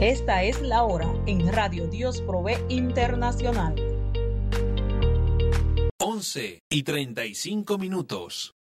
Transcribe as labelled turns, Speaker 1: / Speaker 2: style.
Speaker 1: Esta es la hora en Radio Dios Provee Internacional.
Speaker 2: 11:35.